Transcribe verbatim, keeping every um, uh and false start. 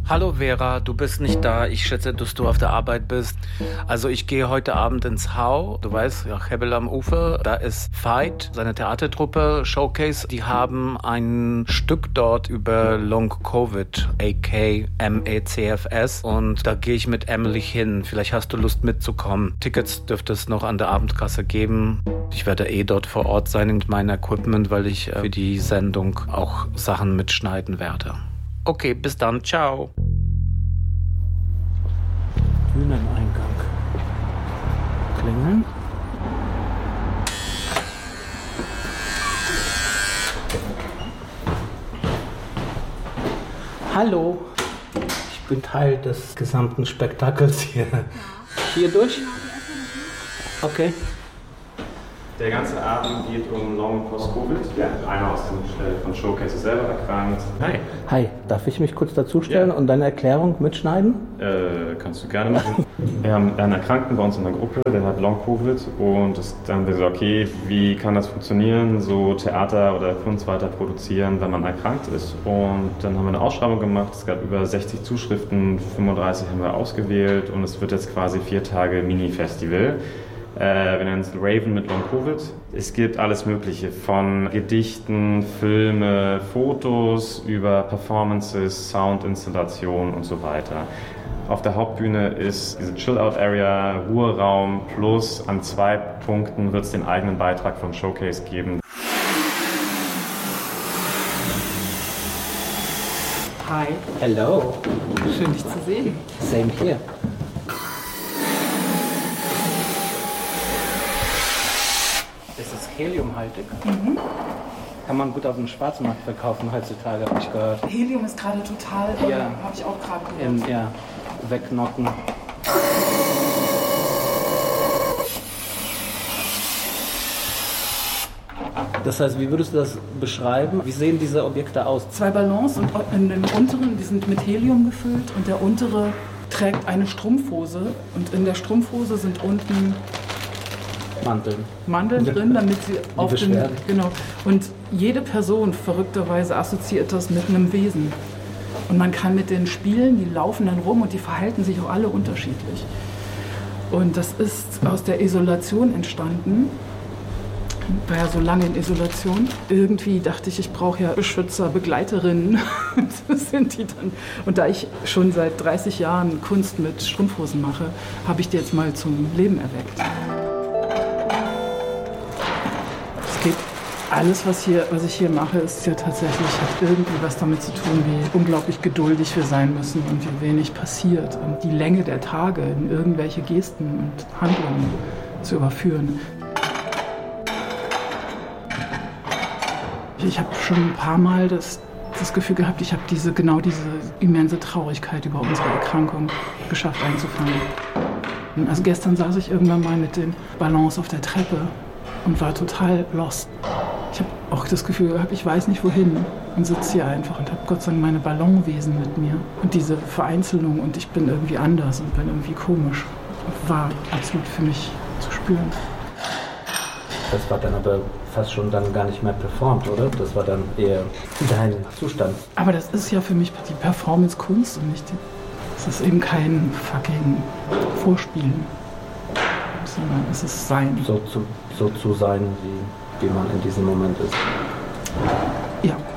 Hallo Vera, du bist nicht da. Ich schätze, dass du auf der Arbeit bist. Also ich gehe heute Abend ins Hau. Du weißt, ja, Hebel am Ufer. Da ist Veit, seine Theatertruppe, Showcase. Die haben ein Stück dort über Long Covid, aka M E C F S. Und da gehe ich mit Emily hin. Vielleicht hast du Lust mitzukommen. Tickets dürfte es noch an der Abendkasse geben. Ich werde eh dort vor Ort sein mit meinem Equipment, weil ich für die Sendung auch Sachen mitschneiden werde. Okay, bis dann. Ciao. Bühneneingang. Klingeln. Hallo. Ich bin Teil des gesamten Spektakels hier. Ja. Hier durch? Okay. Der ganze Abend geht um Long Post-Covid. Ja, einer aus dem äh, von Showcase selber erkrankt. Hi. Hi, darf ich mich kurz dazustellen ja. und deine Erklärung mitschneiden? Äh, kannst du gerne machen. Wir haben einen Erkrankten bei uns in der Gruppe, der hat Long Covid und das, dann haben wir so, okay, wie kann das funktionieren, so Theater oder Kunst weiter produzieren, wenn man erkrankt ist. Und dann haben wir eine Ausschreibung gemacht, es gab über sechzig Zuschriften, fünfunddreißig haben wir ausgewählt und es wird jetzt quasi vier Tage Mini-Festival. Äh, wir nennen es Raven mit Long Covid. Es gibt alles Mögliche, von Gedichten, Filme, Fotos, über Performances, Soundinstallationen und so weiter. Auf der Hauptbühne ist diese Chill-Out-Area, Ruheraum, plus an zwei Punkten wird es den eigenen Beitrag von Showcase geben. Hi. Hello. Schön, dich zu sehen. Same here. Ist es heliumhaltig? Mhm. Kann man gut auf dem Schwarzmarkt verkaufen heutzutage, habe ich gehört. Helium ist gerade total, ja. habe ich auch gerade gehört. In, ja, wegknocken. Das heißt, wie würdest du das beschreiben? Wie sehen diese Objekte aus? Zwei Ballons und in dem unteren, die sind mit Helium gefüllt und der untere trägt eine Strumpfhose und in der Strumpfhose sind unten Mandeln. Mandeln drin, damit sie Die auf den... Genau. Und jede Person verrückterweise assoziiert das mit einem Wesen. Und man kann mit denen spielen, die laufen dann rum und die verhalten sich auch alle unterschiedlich. Und das ist aus der Isolation entstanden. Ich war ja so lange in Isolation. Irgendwie dachte ich, ich brauche ja Beschützer, Begleiterinnen. Das sind die dann. Und da ich schon seit dreißig Jahren Kunst mit Strumpfhosen mache, habe ich die jetzt mal zum Leben erweckt. Alles, was, hier, was ich hier mache, ist ja tatsächlich, hat irgendwie was damit zu tun, wie unglaublich geduldig wir sein müssen und wie wenig passiert. Und die Länge der Tage in irgendwelche Gesten und Handlungen zu überführen. Ich habe schon ein paar Mal das, das Gefühl gehabt, ich habe diese, genau diese immense Traurigkeit über unsere Erkrankung geschafft einzufangen. Also gestern saß ich irgendwann mal mit den Ballons auf der Treppe und war total lost. Ich habe auch das Gefühl gehabt, ich weiß nicht wohin und sitze hier einfach und habe Gott sei Dank meine Ballonwesen mit mir. Und diese Vereinzelung und ich bin irgendwie anders und bin irgendwie komisch, war absolut für mich zu spüren. Das war dann aber fast schon dann gar nicht mehr performt, oder? Das war dann eher dein Zustand. Aber das ist ja für mich die Performance-Kunst und nicht die, es ist eben kein fucking Vorspielen, sondern es ist Sein. So zu, so zu sein, wie wie man in diesem Moment ist. Ja.